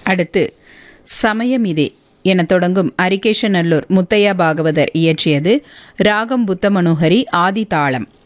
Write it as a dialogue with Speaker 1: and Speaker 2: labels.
Speaker 1: அடுத்து சமயமிதே என தொடங்கும் அரிகேஷநல்லூர் முத்தையா பாகவதர் இயற்றியது. ராகம் புத்த மனோஹரி, ஆதி தாளம்.